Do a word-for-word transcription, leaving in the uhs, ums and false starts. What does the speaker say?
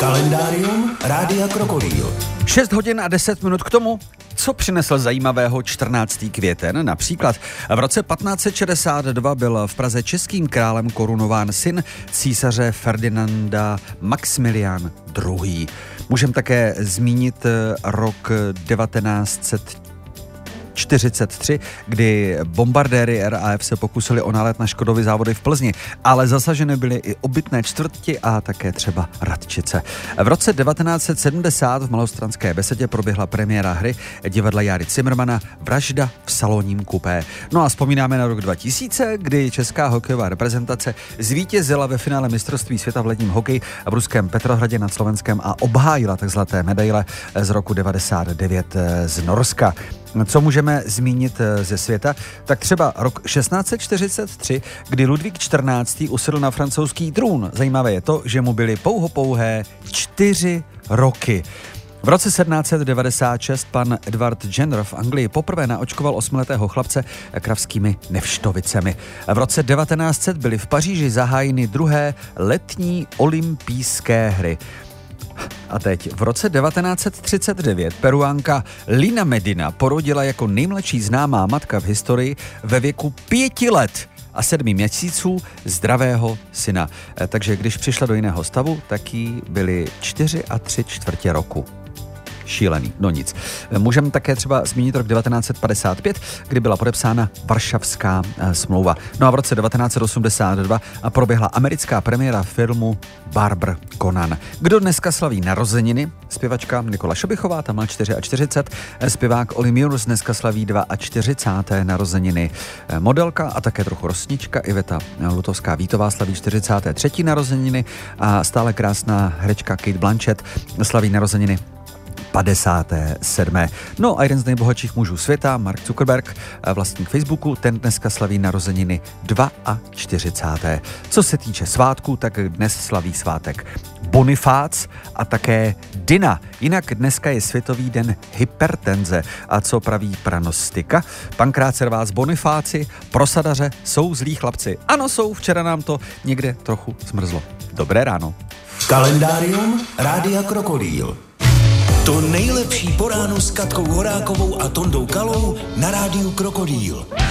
Kalendárium Rádia Krokodýl. šest hodin a deset minut k tomu, co přinesl zajímavého čtrnáctý květen. Například v roce patnáct set šedesát dva byl v Praze českým králem korunován syn císaře Ferdinanda Maxmilián druhý. Můžeme také zmínit rok devatenáct set čtyřicet tři, kdy bombardéry R A F se pokusili o nálet na Škodovy závody v Plzni, ale zasaženy byly i obytné čtvrti a také třeba Radčice. V roce devatenáct set sedmdesát v Malostranské Besedě proběhla premiéra hry divadla Járy Cimrmana Vražda v salonním kupé. No a vzpomínáme na rok dva tisíce, kdy česká hokejová reprezentace zvítězila ve finále mistrovství světa v ledním hokeji v ruském Petrohradě nad Slovenskem a obhájila tak zlaté medaile z roku devadesát devět z Norska. Co můžeme zmínit ze světa? Tak třeba rok šestnáct set čtyřicet tři, kdy Ludvík čtrnáctý usedl na francouzský trůn. Zajímavé je to, že mu byly pouhopouhé čtyři roky. V roce sedmnáct set devadesát šest pan Edward Jenner v Anglii poprvé naočkoval osmiletého chlapce kravskými nevštovicemi. V roce devatenáct set byly v Paříži zahájeny druhé letní olympijské hry. A teď v roce devatenáct set třicet devět Peruánka Lina Medina porodila jako nejmladší známá matka v historii ve věku pěti let a sedmi měsíců zdravého syna. Takže když přišla do jiného stavu, tak jí byly čtyři a tři čtvrtě roku. Šílený, no nic. Můžeme také třeba zmínit rok devatenáct set padesát pět, kdy byla podepsána Varšavská smlouva. No a v roce devatenáct set osmdesát dva proběhla americká premiéra filmu Barber Conan. Kdo dneska slaví narozeniny? Zpěvačka Nikola Šobichová, ta má čtyřicet čtyři, zpěvák Oli Murs dneska slaví čtyřicáté dva narozeniny. Modelka a také trochu rosnička Iveta Lutovská Vítová slaví čtyřicáté třetí narozeniny a stále krásná herečka Cate Blanchett slaví narozeniny padesáté sedmé No a jeden z nejbohatších mužů světa, Mark Zuckerberg, vlastník Facebooku, ten dneska slaví narozeniny čtyřicáté druhé Co se týče svátku, tak dnes slaví svátek Bonifác a také Dina. Jinak dneska je Světový den hypertenze. A co praví pranostika? Pankrát se vás Bonifáci, prosadaře, jsou zlí chlapci. Ano, jsou, včera nám to někde trochu zmrzlo. Dobré ráno. Kalendárium Rádia Krokodýl. To nejlepší po ránu s Katkou Horákovou a Tondou Kalou na Rádiu Krokodýl.